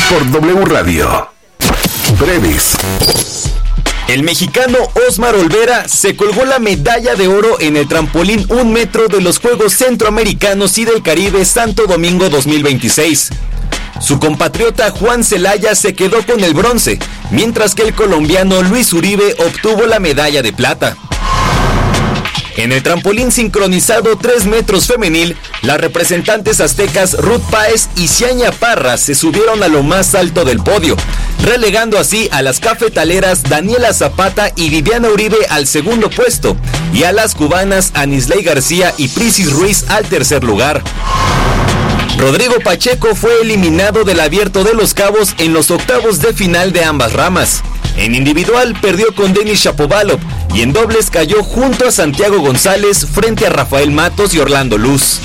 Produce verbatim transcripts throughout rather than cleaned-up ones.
por W Radio. Breves. El mexicano Osmar Olvera se colgó la medalla de oro en el trampolín un metro de los Juegos Centroamericanos y del Caribe Santo Domingo dos mil veintiséis. Su compatriota Juan Celaya se quedó con el bronce, mientras que el colombiano Luis Uribe obtuvo la medalla de plata. En el trampolín sincronizado tres metros femenil, las representantes aztecas Ruth Páez y Ciaña Parra se subieron a lo más alto del podio, relegando así a las cafetaleras Daniela Zapata y Viviana Uribe al segundo puesto, y a las cubanas Anisley García y Prisis Ruiz al tercer lugar. Rodrigo Pacheco fue eliminado del Abierto de Los Cabos en los octavos de final de ambas ramas. En individual perdió con Denis Shapovalov y en dobles cayó junto a Santiago González frente a Rafael Matos y Orlando Luz.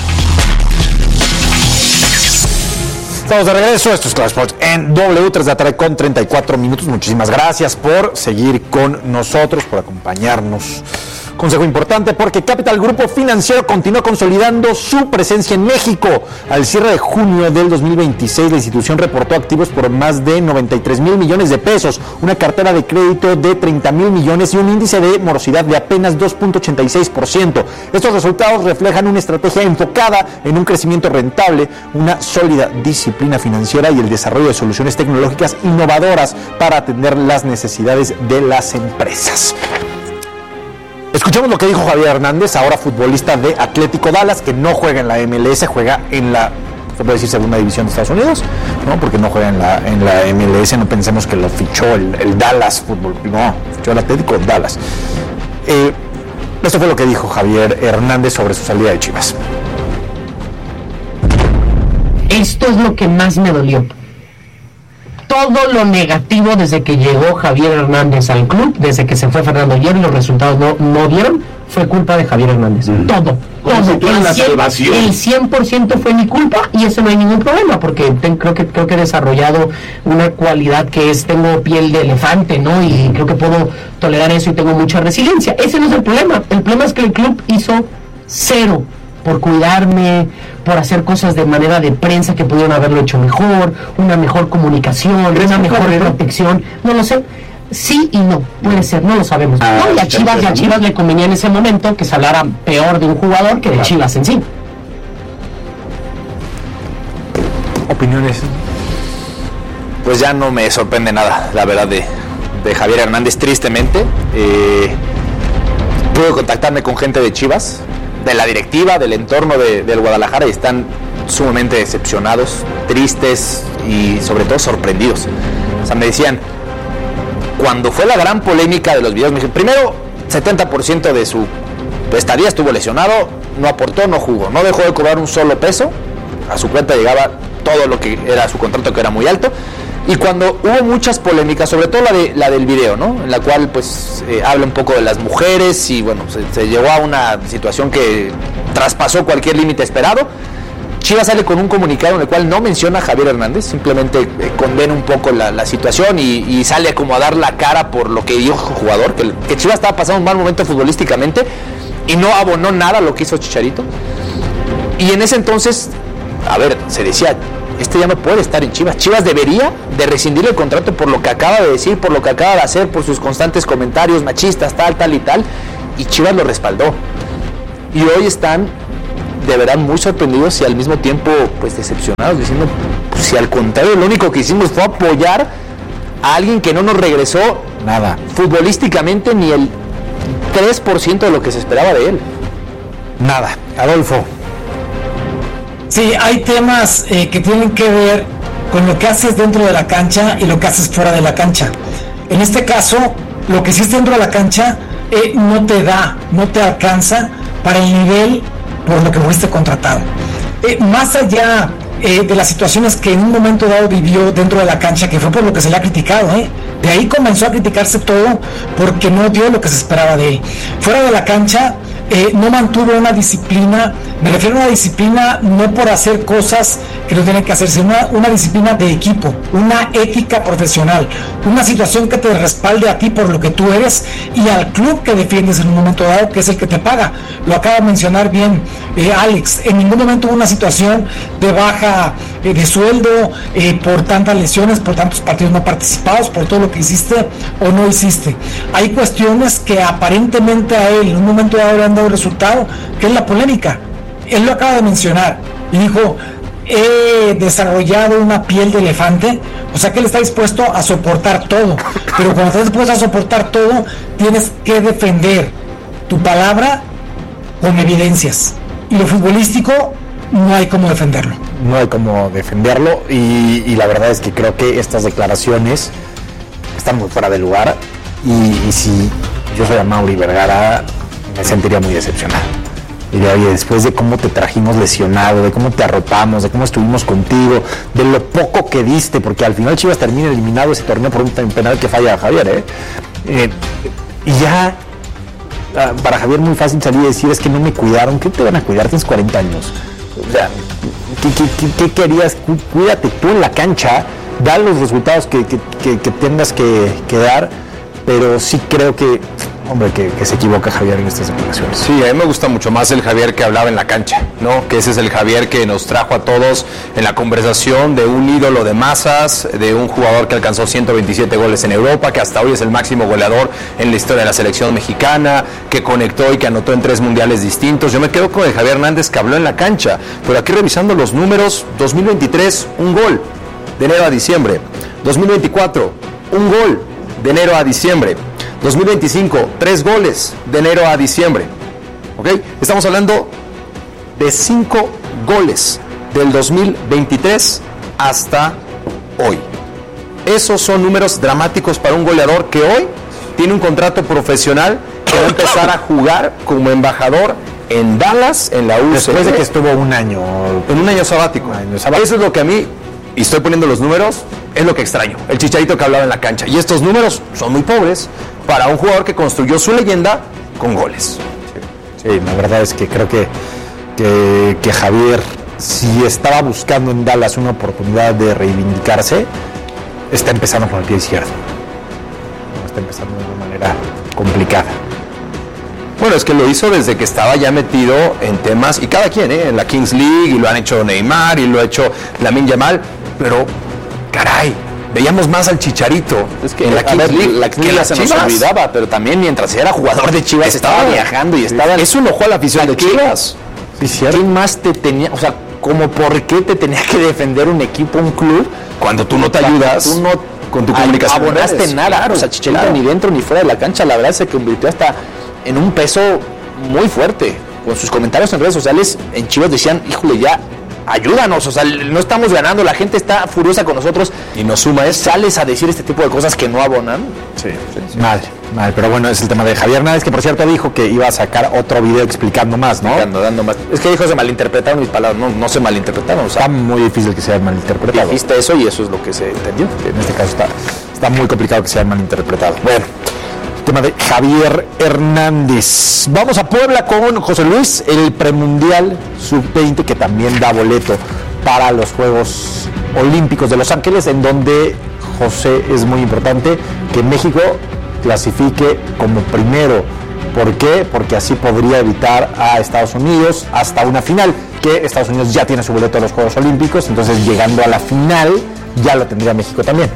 Estamos de regreso, esto es Claro Sports en W, tres de la tarde con treinta y cuatro minutos. Muchísimas gracias por seguir con nosotros, por acompañarnos. Consejo importante porque Capital Grupo Financiero continúa consolidando su presencia en México. Al cierre de junio del dos mil veintiséis, la institución reportó activos por más de noventa y tres mil millones de pesos, una cartera de crédito de treinta mil millones y un índice de morosidad de apenas dos punto ochenta y seis por ciento. Estos resultados reflejan una estrategia enfocada en un crecimiento rentable, una sólida disciplina financiera y el desarrollo de soluciones tecnológicas innovadoras para atender las necesidades de las empresas. Escuchemos lo que dijo Javier Hernández, ahora futbolista de Atlético Dallas, que no juega en la M L S, juega en la, se puede decir, segunda división de Estados Unidos, ¿no? Porque no juega en la, en la M L S, no pensemos que lo fichó el, el Dallas Fútbol, no, fichó el Atlético Dallas. Eh, esto fue lo que dijo Javier Hernández sobre su salida de Chivas. Esto es lo que más me dolió. Todo lo negativo desde que llegó Javier Hernández al club, desde que se fue Fernando Hierro y los resultados no, no dieron, fue culpa de Javier Hernández. Mm. Todo, todo. El, la cien, salvación. el cien por ciento fue mi culpa y eso no hay ningún problema, porque ten, creo, que, creo que he desarrollado una cualidad que es, tengo piel de elefante, ¿no? Y creo que puedo tolerar eso y tengo mucha resiliencia. Ese no es el problema. El problema es que el club hizo cero por cuidarme, por hacer cosas de manera de prensa que pudieron haberlo hecho mejor, una mejor comunicación, una mejor protección, no lo sé, sí y no, puede ser, no lo sabemos. Ah, no, y a Chivas, y a Chivas le convenía en ese momento que se hablara peor de un jugador que de Chivas en sí. ¿Opiniones? Pues ya no me sorprende nada, la verdad, de, de Javier Hernández, tristemente. Eh, pude contactarme con gente de Chivas, de la directiva, del entorno de, del Guadalajara, y están sumamente decepcionados, tristes y sobre todo sorprendidos. O sea, me decían, cuando fue la gran polémica de los videos, me dijeron, primero, setenta por ciento de su estadía estuvo lesionado, no aportó, no jugó, no dejó de cobrar un solo peso, a su cuenta llegaba todo lo que era su contrato, que era muy alto. Y cuando hubo muchas polémicas, sobre todo la de la del video, ¿no? En la cual pues eh, habla un poco de las mujeres y bueno, se, se llegó a una situación que traspasó cualquier límite esperado. Chivas sale con un comunicado en el cual no menciona a Javier Hernández, simplemente eh, condena un poco la, la situación y, y sale como a dar la cara por lo que dijo el jugador, que, que Chivas estaba pasando un mal momento futbolísticamente y no abonó nada a lo que hizo Chicharito. Y en ese entonces, a ver, se decía, este ya no puede estar en Chivas. Chivas debería de rescindir el contrato por lo que acaba de decir, por lo que acaba de hacer, por sus constantes comentarios machistas, tal, tal y tal. Y Chivas lo respaldó. Y hoy están de verdad muy sorprendidos y al mismo tiempo pues decepcionados, diciendo, pues, si al contrario lo único que hicimos fue apoyar a alguien que no nos regresó nada futbolísticamente, ni el tres por ciento de lo que se esperaba de él. Nada. Adolfo. Sí, hay temas eh, que tienen que ver con lo que haces dentro de la cancha y lo que haces fuera de la cancha. En este caso, lo que hiciste dentro de la cancha eh, no te da, no te alcanza para el nivel por lo que fuiste contratado. Eh, más allá eh, de las situaciones que en un momento dado vivió dentro de la cancha, que fue por lo que se le ha criticado, ¿eh? De ahí comenzó a criticarse todo porque no dio lo que se esperaba de él. Fuera de la cancha, Eh, no mantuvo una disciplina, me refiero a una disciplina no por hacer cosas que no tiene que hacerse, una, una disciplina de equipo, una ética profesional, una situación que te respalde a ti por lo que tú eres y al club que defiendes en un momento dado, que es el que te paga. Lo acaba de mencionar bien eh, Alex, en ningún momento hubo una situación de baja eh, de sueldo eh, por tantas lesiones, por tantos partidos no participados, por todo lo que hiciste o no hiciste. Hay cuestiones que aparentemente a él en un momento dado le han dado resultado, que es la polémica. Él lo acaba de mencionar y dijo: he desarrollado una piel de elefante, o sea que él está dispuesto a soportar todo, pero cuando estás dispuesto a soportar todo, tienes que defender tu palabra con evidencias, y lo futbolístico no hay cómo defenderlo. No hay cómo defenderlo, y, y la verdad es que creo que estas declaraciones están muy fuera de lugar, y, y si yo soy a Mauri Vergara, me sentiría muy decepcionado. Y de, oye, después de cómo te trajimos lesionado, de cómo te arropamos, de cómo estuvimos contigo, de lo poco que diste, porque al final Chivas termina eliminado ese torneo por un penal que falla a Javier, ¿eh? Eh, y ya, para Javier muy fácil salir y decir: es que no me cuidaron. ¿Qué te van a cuidar? Tienes cuarenta años. O sea, ¿qué, qué, qué, qué querías? Cuídate tú en la cancha, da los resultados que, que, que, que tengas que, que dar, pero sí creo que, hombre, que, que se equivoca Javier en estas declaraciones. Sí, a mí me gusta mucho más el Javier que hablaba en la cancha, ¿no? Que ese es el Javier que nos trajo a todos en la conversación de un ídolo de masas, de un jugador que alcanzó ciento veintisiete goles en Europa, que hasta hoy es el máximo goleador en la historia de la selección mexicana, que conectó y que anotó en tres mundiales distintos. Yo me quedo con el Javier Hernández que habló en la cancha, pero aquí revisando los números: dos mil veintitrés, un gol, de enero a diciembre. dos mil veinticuatro, un gol, de enero a diciembre. dos mil veinticinco, tres goles, de enero a diciembre. ¿Ok? Estamos hablando de cinco goles del dos mil veintitrés hasta hoy. Esos son números dramáticos para un goleador que hoy tiene un contrato profesional que va a empezar a jugar como embajador en Dallas, en la U C L. Después de que estuvo un año. En un año sabático. Un año sabático. Eso es lo que a mí, y estoy poniendo los números, es lo que extraño. El Chicharito que hablaba en la cancha. Y estos números son muy pobres para un jugador que construyó su leyenda con goles. Sí, sí, la verdad es que creo que, que, que Javier, si estaba buscando en Dallas una oportunidad de reivindicarse, está empezando con el pie izquierdo. Está empezando de una manera complicada. Bueno, es que lo hizo desde que estaba ya metido en temas, y cada quien, ¿eh? En la Kings League, y lo han hecho Neymar, y lo ha hecho Lamine Yamal, pero, caray, veíamos más al Chicharito es que en la Kings ver, League la que la las se nos Chivas. olvidaba, pero también mientras era jugador de Chivas estaba, estaba viajando y estaba... Eso enojó a la afición de Chivas. Sí, cierto. ¿Quién más te tenía, o sea, como por qué te tenía que defender un equipo, un club, cuando tú no te ayudas tú no con tu comunicación? Abonaste nada, claro, o sea, Chicharito claro. Ni dentro ni fuera de la cancha, la verdad se convirtió hasta en un peso muy fuerte. Con sus comentarios en redes sociales en Chivas decían: híjole, ya ayúdanos, o sea, no estamos ganando, la gente está furiosa con nosotros y nos suma es, sales a decir este tipo de cosas que no abonan. Sí, sí, sí. Mal, mal, pero bueno, es el tema de Javier Hernández, que por cierto dijo que iba a sacar otro video explicando más, ¿no? Dando, dando más. Es que dijo: se malinterpretaron mis palabras, no, no se malinterpretaron, o sea, está muy difícil que sea malinterpretado. Dijiste eso y eso es lo que se entendió. En este caso está, está muy complicado que sea malinterpretado. Bueno, tema de Javier Hernández. Vamos a Puebla con José Luis, el premundial sub veinte, que también da boleto para los Juegos Olímpicos de Los Ángeles, en donde, José, es muy importante que México clasifique como primero. ¿Por qué? Porque así podría evitar a Estados Unidos hasta una final, que Estados Unidos ya tiene su boleto a los Juegos Olímpicos, entonces llegando a la final ya lo tendría México también.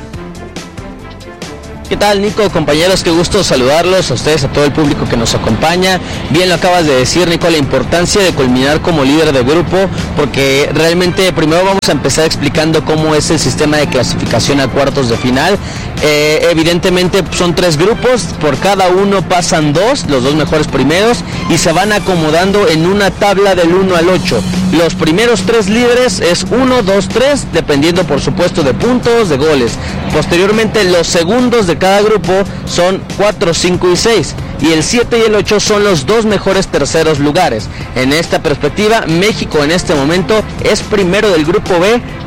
¿Qué tal, Nico? Compañeros, qué gusto saludarlos, a ustedes, a todo el público que nos acompaña. Bien lo acabas de decir, Nico, la importancia de culminar como líder de grupo, porque realmente primero vamos a empezar explicando cómo es el sistema de clasificación a cuartos de final. Eh, evidentemente son tres grupos, por cada uno pasan dos, los dos mejores primeros, y se van acomodando en una tabla del uno al ocho. Los primeros tres líderes es uno, dos, tres, dependiendo por supuesto de puntos, de goles. Posteriormente los segundos de cada grupo son cuatro, cinco y seis. Y el siete y el ocho son los dos mejores terceros lugares. En esta perspectiva, México en este momento es primero del grupo B,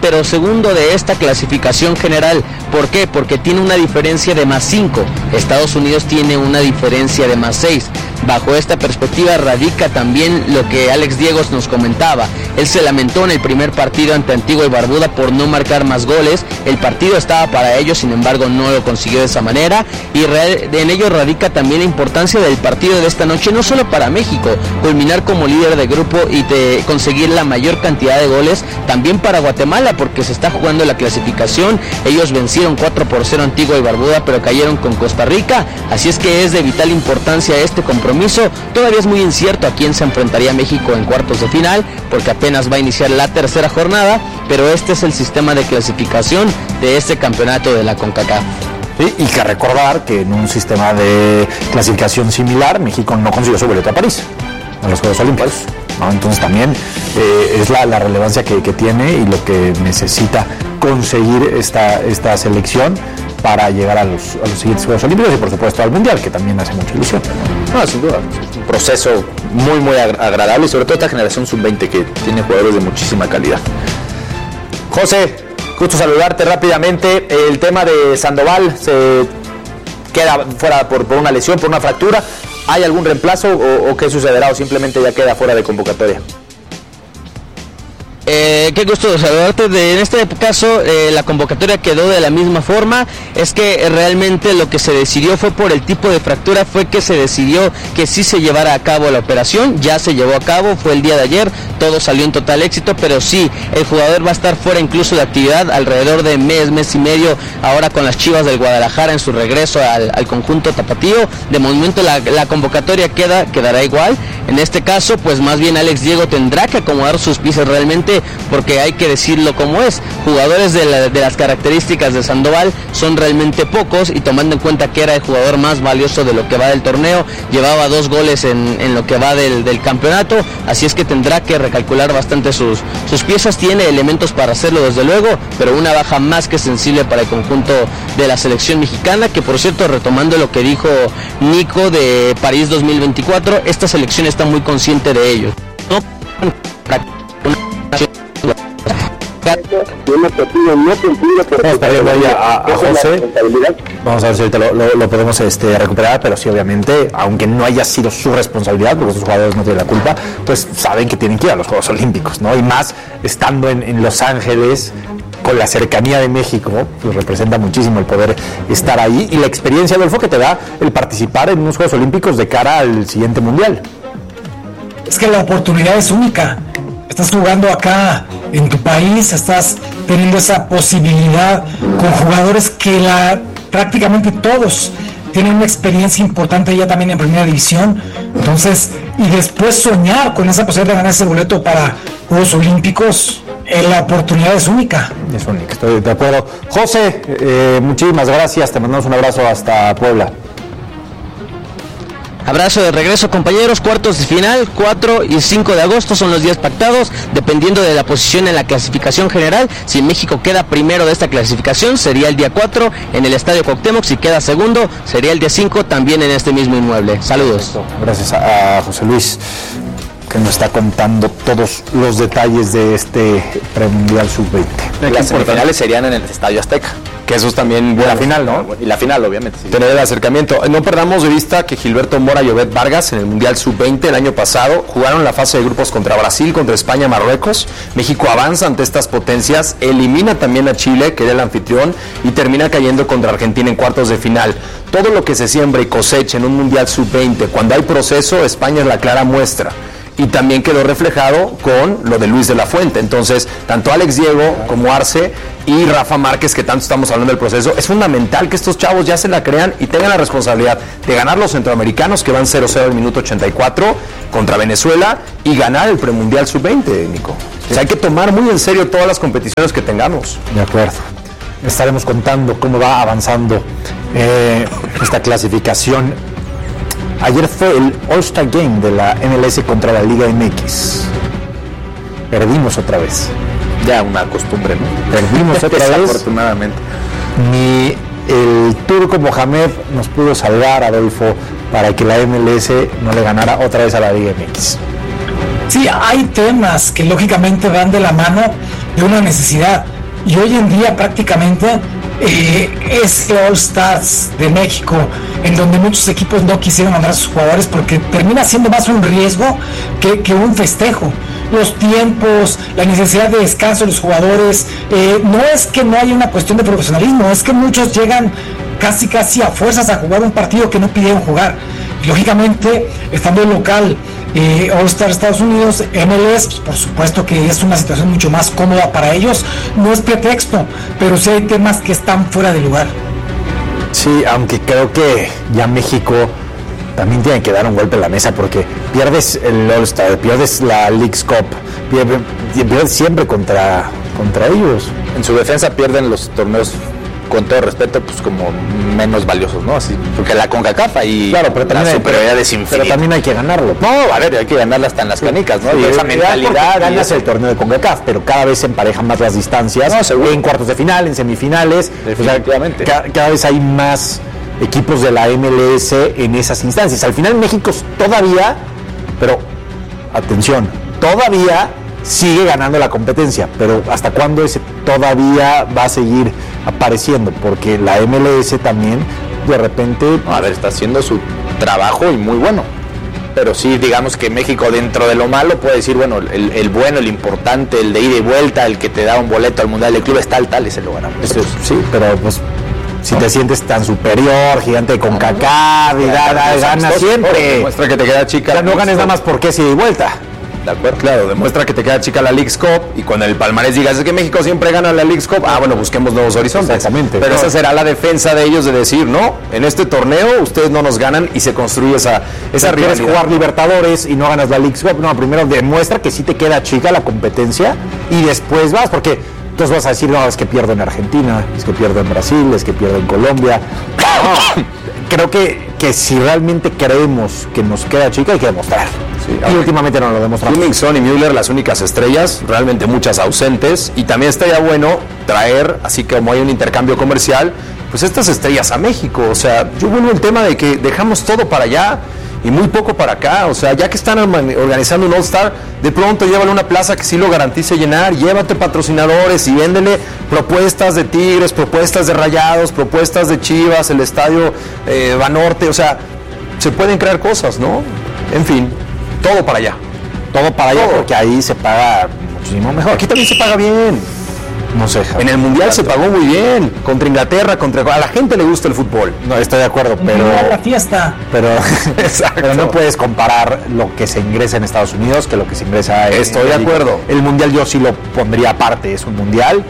pero segundo de esta clasificación general. ¿Por qué? Porque tiene una diferencia de más cinco. Estados Unidos tiene una diferencia de más seis. Bajo esta perspectiva radica también lo que Alex Diegos nos comentaba. Él se lamentó en el primer partido ante Antigua y Barbuda por no marcar más goles. El partido estaba para ellos, sin embargo no lo consiguió de esa manera. Y en ello radica también la importancia del partido de esta noche, no solo para México, culminar como líder de grupo y de conseguir la mayor cantidad de goles, también para Guatemala, porque se está jugando la clasificación. Ellos vencieron cuatro por cero Antigua y Barbuda, pero cayeron con Costa Rica. Así es que es de vital importancia este compromiso. Todavía es muy incierto a quién se enfrentaría México en cuartos de final, porque apenas va a iniciar la tercera jornada, pero este es el sistema de clasificación de este campeonato de la CONCACAF. Sí, y que recordar que en un sistema de clasificación similar, México no consiguió su boleto a París, a los Juegos Olímpicos, ¿no? Entonces también eh, es la, la relevancia que, que tiene y lo que necesita conseguir esta, esta selección para llegar a los, a los siguientes Juegos Olímpicos y por supuesto al Mundial, que también hace mucha ilusión. No, sin duda, es un proceso muy muy agradable y sobre todo esta generación sub veinte que tiene jugadores de muchísima calidad. José, gusto saludarte rápidamente. El tema de Sandoval se queda fuera por, por una lesión, por una fractura. ¿Hay algún reemplazo o, o qué sucederá o simplemente ya queda fuera de convocatoria? Eh, qué gusto saludarte. De, en este caso eh, la convocatoria quedó de la misma forma. Es que eh, realmente lo que se decidió fue por el tipo de fractura, fue que se decidió que sí se llevara a cabo la operación. Ya se llevó a cabo, fue el día de ayer, todo salió en total éxito, pero sí, el jugador va a estar fuera incluso de actividad alrededor de mes, mes y medio, ahora con las Chivas del Guadalajara en su regreso al, al conjunto tapatío. De momento la, la convocatoria queda, quedará igual. En este caso, pues más bien Alex Diego tendrá que acomodar sus piezas realmente, porque hay que decirlo como es, jugadores de, la, de las características de Sandoval son realmente pocos, y tomando en cuenta que era el jugador más valioso de lo que va del torneo, llevaba dos goles en, en lo que va del, del campeonato, así es que tendrá que recalcular bastante sus, sus piezas. Tiene elementos para hacerlo desde luego, pero una baja más que sensible para el conjunto de la selección mexicana, que por cierto, retomando lo que dijo Nico de París dos mil veinticuatro, esta selección está muy consciente de ello. No, Vamos a pedirle a, a José, vamos a ver si ahorita lo, lo, lo podemos este, recuperar, pero sí, obviamente, aunque no haya sido su responsabilidad, porque esos jugadores no tienen la culpa, pues saben que tienen que ir a los Juegos Olímpicos, ¿no? Y más estando en, en Los Ángeles, con la cercanía de México, pues representa muchísimo el poder estar ahí y la experiencia, Adolfo, que te da el participar en unos Juegos Olímpicos de cara al siguiente Mundial. Es que la oportunidad es única. Estás jugando acá en tu país, estás teniendo esa posibilidad con jugadores que la, prácticamente todos tienen una experiencia importante ya también en primera división. Entonces, y después soñar con esa posibilidad de ganar ese boleto para Juegos Olímpicos, eh, la oportunidad es única. Es única, estoy de acuerdo. José, eh, muchísimas gracias, te mandamos un abrazo hasta Puebla. Abrazo de regreso, compañeros. Cuartos de final, cuatro y cinco de agosto son los días pactados, dependiendo de la posición en la clasificación general. Si México queda primero de esta clasificación, sería el día cuatro en el Estadio Cuauhtémoc. Si queda segundo, sería el día cinco también en este mismo inmueble. Saludos. Gracias a, a José Luis, que nos está contando todos los detalles de este premundial sub veinte. Las semifinales serían en el Estadio Azteca, que eso es también buena. La final, ¿no? Y la final, obviamente. Sí. Tener el acercamiento. No perdamos de vista que Gilberto Mora y Obed Vargas en el Mundial sub veinte el año pasado jugaron la fase de grupos contra Brasil, contra España, Marruecos. México avanza ante estas potencias, elimina también a Chile, que era el anfitrión, y termina cayendo contra Argentina en cuartos de final. Todo lo que se siembra y cosecha en un Mundial sub veinte, cuando hay proceso, España es la clara muestra. Y también quedó reflejado con lo de Luis de la Fuente. Entonces, tanto Alex Diego como Arce y Rafa Márquez, que tanto estamos hablando del proceso, es fundamental que estos chavos ya se la crean y tengan la responsabilidad de ganar los centroamericanos, que van cero cero al minuto ochenta y cuatro contra Venezuela, y ganar el premundial sub veinte, Nico. O sea, hay que tomar muy en serio todas las competiciones que tengamos. De acuerdo. Estaremos contando cómo va avanzando eh, esta clasificación. Ayer fue el All-Star Game de la M L S contra la Liga M X. Perdimos otra vez. Ya una costumbre, ¿no? Perdimos otra vez. Afortunadamente. Ni el turco Mohamed nos pudo salvar, Adolfo, para que la M L S no le ganara otra vez a la Liga M X. Sí, hay temas que lógicamente van de la mano de una necesidad. y hoy en día prácticamente eh, es el All Stars de México, en donde muchos equipos no quisieron mandar a sus jugadores porque termina siendo más un riesgo que, que un festejo. Los tiempos, la necesidad de descanso de los jugadores, eh, no es que no haya una cuestión de profesionalismo, es que muchos llegan casi casi a fuerzas a jugar un partido que no pidieron jugar. Y lógicamente, estando en local, eh, All Star Estados Unidos, M L S, pues por supuesto que es una situación mucho más cómoda para ellos, no es pretexto, pero sí hay temas que están fuera de lugar. Sí, aunque creo que ya México también tiene que dar un golpe en la mesa, porque pierdes el All-Star, pierdes la Leagues Cup, pierdes, pierdes siempre contra, contra ellos. En su defensa pierden los torneos, con todo respeto, pues como menos valiosos, ¿no? Así, porque la CONCACAF ahí, claro, pero también la hay, superioridad es infinita. Pero también hay que ganarlo. No, a ver, hay que ganarla hasta en las canicas, ¿no? Sí, y esa mentalidad. Ganas el torneo de CONCACAF, pero cada vez se emparejan más las distancias. No, seguro. En cuartos de final, en semifinales. Definitivamente. O sea, ca- cada vez hay más equipos de la M L S en esas instancias. Al final México todavía, pero atención, todavía sigue ganando la competencia, pero ¿hasta cuándo ese todavía va a seguir apareciendo? Porque la M L S también de repente... A ver, está haciendo su trabajo y muy bueno. Pero sí, digamos que México, dentro de lo malo, puede decir, bueno, el, el bueno, el importante, el de ida y vuelta, el que te da un boleto al Mundial de Clubes, tal, tal, ese lo ganamos. Eso, sí, pero pues si te sientes tan superior, gigante con CONCACAF, y da, da, gana siempre. Demuestra que te queda chica. O sea, no ganes nada más porque es ida y vuelta. De acuerdo, claro, demuestra que te queda chica la Leagues Cup y con el palmarés digas, es que México siempre gana la Leagues Cup, ah, bueno, busquemos nuevos horizontes. Exactamente. Pero No. esa será la defensa de ellos de decir, no, en este torneo ustedes no nos ganan y se construye esa, esa Si quieres rivalidad. jugar Libertadores y no ganas la Leagues Cup, no, primero demuestra que sí te queda chica la competencia y después vas, porque entonces vas a decir, no, es que pierdo en Argentina, es que pierdo en Brasil, es que pierdo en Colombia. No, creo que, que si realmente creemos que nos queda chica, hay que demostrar. Sí, y aunque- últimamente no lo demostramos. Hummingson y Müller las únicas estrellas, realmente muchas ausentes, y también estaría bueno traer, así como hay un intercambio comercial, pues estas estrellas a México. O sea, yo vuelvo al tema de que dejamos todo para allá y muy poco para acá. O sea, ya que están orman- organizando un All-Star, de pronto llévale una plaza que sí lo garantice llenar, llévate patrocinadores y véndele propuestas de Tigres, propuestas de Rayados, propuestas de Chivas, el estadio eh, Banorte. O sea, se pueden crear cosas, ¿no? En fin, todo para allá. Todo para allá, Todo. porque ahí se paga muchísimo mejor. Aquí también se paga bien. No sé, Javi. En el Mundial se pagó muy bien. Contra Inglaterra, contra... A la gente le gusta el fútbol. No, estoy de acuerdo, pero... La fiesta. Pero, Exacto. pero no puedes comparar lo que se ingresa en Estados Unidos que lo que se ingresa en Estoy de México. acuerdo. El mundial yo sí lo pondría aparte, es un mundial,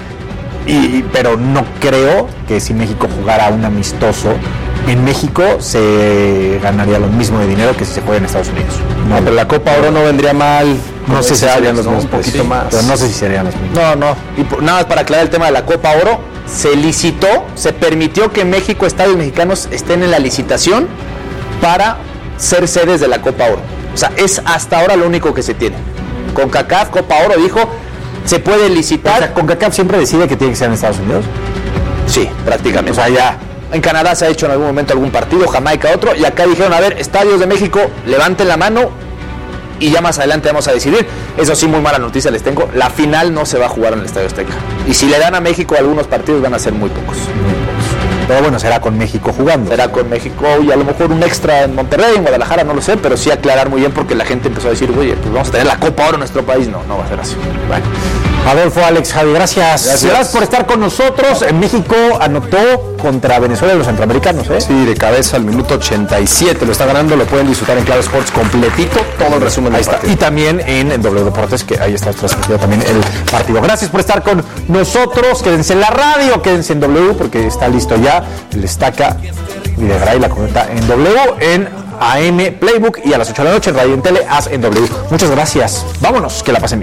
y, pero no creo que si México jugara un amistoso en México se ganaría lo mismo de dinero que si se juega en Estados Unidos. No, pero la Copa Oro no vendría mal. No sé si serían los ¿no? mismos Un poquito precios, más. pero no sé si serían los mismos. No, no. Y por- nada más para aclarar el tema de la Copa Oro, se licitó, se permitió que México, estadios mexicanos, estén en la licitación para ser sedes de la Copa Oro. O sea, es hasta ahora lo único que se tiene. CONCACAF, Copa Oro, dijo, se puede O licitar. sea, CONCACAF siempre decide que tiene que ser en Estados Unidos. Sí, prácticamente. O sea, ya. En Canadá se ha hecho en algún momento algún partido, Jamaica otro, y acá dijeron, a ver, estadios de México, levanten la mano y ya más adelante vamos a decidir. Eso sí, muy mala noticia les tengo, la final no se va a jugar en el Estadio Azteca. Y si le dan a México algunos partidos van a ser muy pocos. Pero bueno, será con México jugando. Será con México y a lo mejor un extra en Monterrey, en Guadalajara, no lo sé, pero sí aclarar muy bien porque la gente empezó a decir, oye, pues vamos a tener la Copa Oro en nuestro país. No, no va a ser así. Bueno. Adolfo, Alex, Javi, gracias. Gracias. Gracias por estar con nosotros. En México anotó contra Venezuela y los centroamericanos, ¿eh? Sí, de cabeza al minuto ochenta y siete. Lo está ganando, lo pueden disfrutar en Claro Sports completito. Todo el resumen Ahí del está. partido. Y también en, en W Deportes, que ahí está transmitido también el partido. Gracias por estar con nosotros. Quédense en la radio, quédense en W, porque está listo ya el Estaca Videgaray, la comenta en W, en A M Playbook y a las ocho de la noche en Radio en Tele, Haz en W. Muchas gracias. Vámonos, que la pasen bien.